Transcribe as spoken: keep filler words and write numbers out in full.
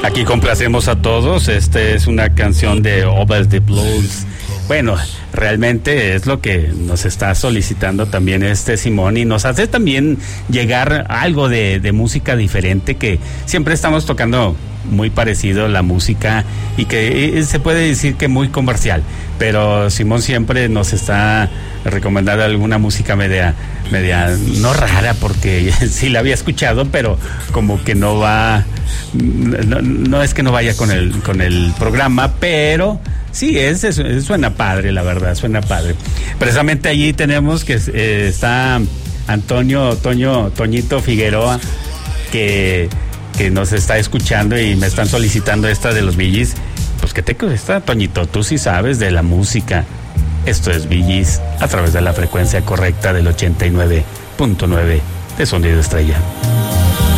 Aquí complacemos a todos. Esta es una canción de Over the Blues. Bueno, realmente es lo que nos está solicitando también este Simón, y nos hace también llegar algo de, de música diferente, que siempre estamos tocando muy parecido la música y que se puede decir que muy comercial, pero Simón siempre nos está recomendando alguna música media, media no rara, porque sí la había escuchado, pero como que no va, no, no es que no vaya con el, con el programa, pero sí, es, es, suena padre, la verdad, suena padre. Precisamente allí tenemos que eh, está Antonio, Toño, Toñito Figueroa, que, que nos está escuchando y me están solicitando esta de los Bee Gees. Pues que te cuesta, Toñito, tú sí sabes de la música. Esto es Bee Gees a través de la frecuencia correcta del ochenta y nueve punto nueve de Sonido Estrella.